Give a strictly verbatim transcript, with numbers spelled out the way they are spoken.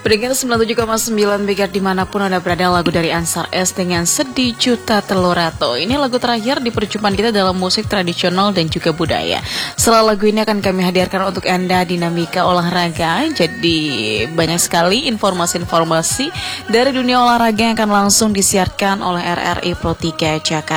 Pendengar sembilan puluh tujuh koma sembilan Megahertz dimanapun Anda berada, lagu dari Ansar S dengan Sedih Juta Telorato. Ini lagu terakhir di perjumpaan kita dalam musik tradisional dan juga budaya. Setelah lagu ini akan kami hadirkan untuk Anda dinamika olahraga. Jadi banyak sekali informasi-informasi dari dunia olahraga yang akan langsung disiarkan oleh R R I Pro tiga Jakarta.